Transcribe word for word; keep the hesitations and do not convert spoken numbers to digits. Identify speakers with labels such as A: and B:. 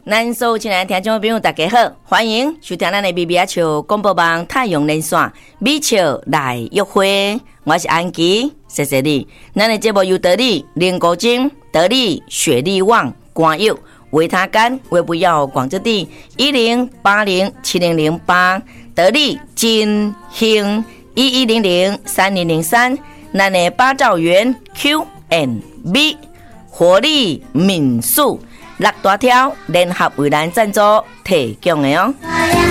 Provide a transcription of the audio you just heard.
A: 咱所有亲爱的听众朋友大家好，欢迎收听咱的咪咪仔笑广播网太阳连线美笑来约会，我是安琪，谢谢你。咱的节目由得力灵果精、得力雪力旺、光佑、维他干、维不要广之地一零八零七零零八，得力金兴一一零零三零零三，咱的八兆元 Q and B 活力民宿。六大条联合为咱赞助提供的哦。